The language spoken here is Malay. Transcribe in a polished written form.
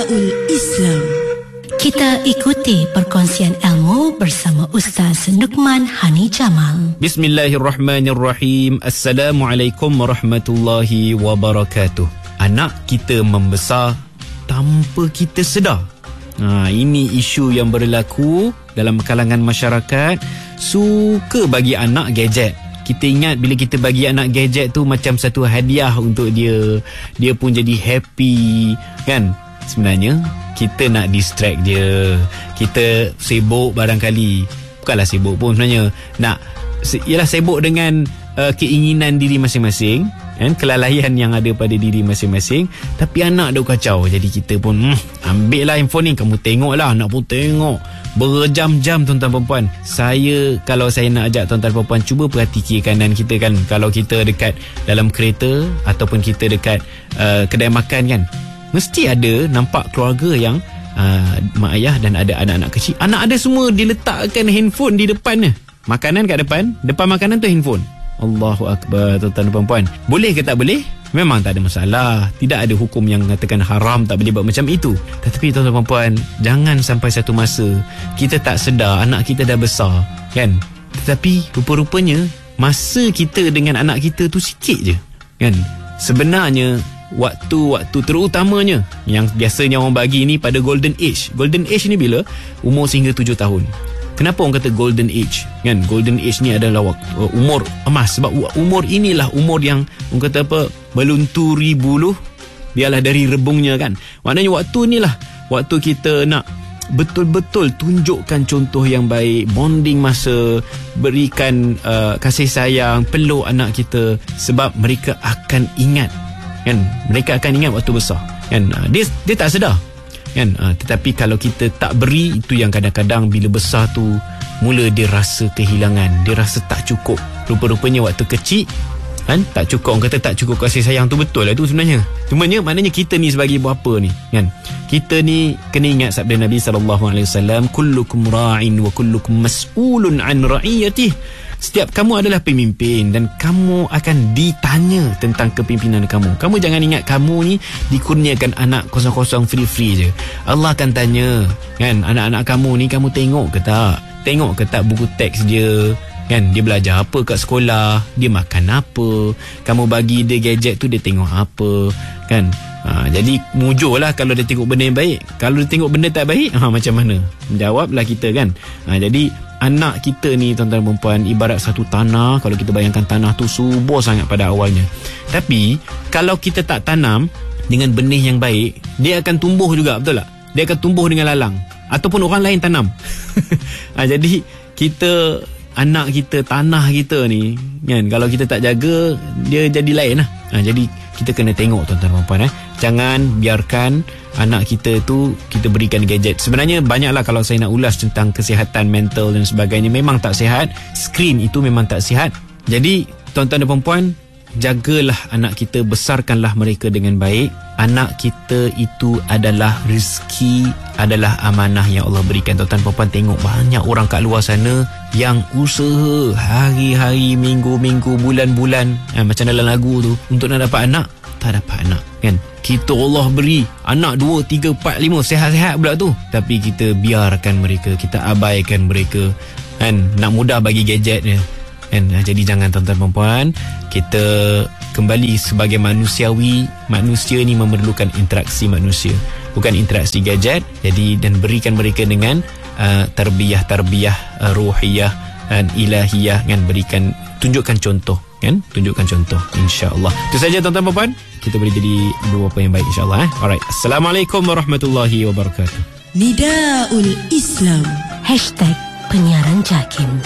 Nidaul Islam. Kita ikuti perkongsian ilmu bersama Ustaz Nukman Hani Jamal. Bismillahirrahmanirrahim. Assalamualaikum warahmatullahi wabarakatuh. Anak kita membesar tanpa kita sedar. Ini isu yang berlaku dalam kalangan masyarakat. Suka bagi anak gadget. Kita ingat bila kita bagi anak gadget tu macam satu hadiah untuk dia. Dia pun jadi happy, kan? Sebenarnya kita nak distract dia. Kita sibuk barangkali. Bukanlah sibuk pun sebenarnya. Ialah sibuk dengan keinginan diri masing-masing, kan? Kelalaian yang ada pada diri masing-masing. Tapi anak dah kacau. Jadi kita pun ambil lah handphone ni. Kamu tengok lah. Anak pun tengok berjam-jam, tuan-tuan perempuan. Kalau saya nak ajak tuan-tuan perempuan, cuba perhati kiri kanan kita, kan. Kalau kita dekat dalam kereta ataupun kita dekat kedai makan, kan, mesti ada nampak keluarga yang mak ayah dan ada anak-anak kecil. Anak ada semua diletakkan handphone di depannya. Makanan kat depan makanan tu handphone. Allahu Akbar, tuan-tuan dan puan-puan. Boleh ke tak boleh? Memang tak ada masalah. Tidak ada hukum yang mengatakan haram tak boleh buat macam itu. Tetapi tuan-tuan dan puan, jangan sampai satu masa kita tak sedar anak kita dah besar, kan? Tetapi rupa-rupanya masa kita dengan anak kita tu sikit je, kan? Sebenarnya waktu terutamanya yang biasanya orang bagi ni pada golden age. Golden age ni bila? Umur sehingga 7 tahun. Kenapa orang kata golden age, kan? Golden age ni adalah umur emas. Sebab umur inilah umur yang orang kata apa, melunturi buluh biarlah dari rebungnya, kan? Maknanya waktu inilah waktu kita nak betul-betul tunjukkan contoh yang baik, bonding masa, berikan kasih sayang, peluk anak kita. Sebab mereka akan ingat, kan? Mereka akan ingat waktu besar, kan? Dia tak sedar, kan? Tetapi kalau kita tak beri, itu yang kadang-kadang bila besar tu mula dia rasa kehilangan, dia rasa tak cukup. Rupa-rupanya waktu kecil, kan, tak cukup. Orang kata tak cukup kasih sayang tu, betul lah tu sebenarnya. Cumanya maknanya kita ni sebagai bapa ni, kan, kita ni kena ingat sabda Nabi SAW, kullukum ra'in wa kullukum mas'ulun an ra'iyatih. Setiap kamu adalah pemimpin dan kamu akan ditanya tentang kepimpinan kamu. Kamu jangan ingat kamu ni dikurniakan anak kosong-kosong, free-free je. Allah akan tanya, kan, anak-anak kamu ni kamu tengok ke tak? Tengok ke tak buku teks dia? Kan, dia belajar apa kat sekolah? Dia makan apa? Kamu bagi dia gadget tu, dia tengok apa? Kan? Jadi mujurlah kalau dia tengok benda yang baik. Kalau dia tengok benda tak baik, macam mana? Jawablah kita, kan? Jadi anak kita ni, tuan-tuan dan puan, ibarat satu tanah. Kalau kita bayangkan tanah tu subur sangat pada awalnya. Tapi kalau kita tak tanam dengan benih yang baik, dia akan tumbuh juga, betul tak? Dia akan tumbuh dengan lalang. Ataupun orang lain tanam. Jadi kita, anak kita, tanah kita ni, kan, kalau kita tak jaga, dia jadi lain lah. Jadi kita kena tengok, tuan-tuan dan puan. Jangan biarkan anak kita tu kita berikan gadget. Sebenarnya banyaklah kalau saya nak ulas tentang kesihatan mental dan sebagainya. Memang tak sihat. Skrin itu memang tak sihat. Jadi tuan-tuan dan puan, jagalah anak kita, besarkanlah mereka dengan baik. Anak kita itu adalah rezeki, adalah amanah yang Allah berikan. Tuan-tuan dan puan, tengok banyak orang kat luar sana yang usaha hari-hari, minggu-minggu, bulan-bulan, macam dalam lagu tu, untuk nak dapat anak, tak dapat anak, kan? Kita Allah beri anak 2, 3, 4, 5 sehat-sehat pula tu, tapi kita biarkan mereka, kita abaikan mereka, kan? Nak mudah bagi gadget dia, kan? Jadi jangan, tuan-tuan dan puan, kita kembali sebagai manusiawi. Manusia ni memerlukan interaksi manusia, bukan interaksi gadget. Jadi dan berikan mereka dengan tarbiyah ruhiyah dan ilahiyah, kan? Berikan, tunjukkan contoh, kan? Tunjukkan contoh, insya-Allah. Itu saja, tuan-tuan dan puan. Kita boleh jadi bapa yang baik, insya-Allah. Alright. Assalamualaikum warahmatullahi wabarakatuh. Nidaul Islam. #penyiaran JAKIM.